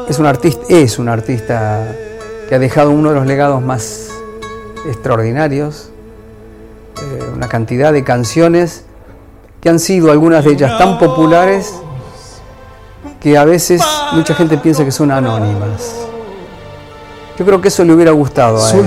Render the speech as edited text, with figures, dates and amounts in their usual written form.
es un artista que ha dejado uno de los legados más extraordinarios, una cantidad de canciones que han sido algunas de ellas tan populares que a veces mucha gente piensa que son anónimas. Yo creo que eso le hubiera gustado a él.